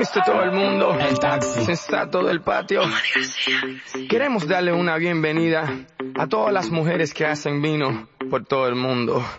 Mister Todo el Mundo, El taxi, sensato del patio. Queremos darle una bienvenida a todas las mujeres que hacen vino por todo el mundo.